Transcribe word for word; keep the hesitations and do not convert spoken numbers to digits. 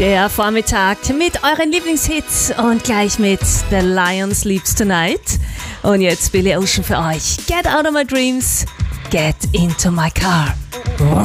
Der Vormittag mit euren Lieblingshits und gleich mit The Lion Sleeps Tonight. Und jetzt Billy Ocean für euch. Get out of my dreams, get into my car.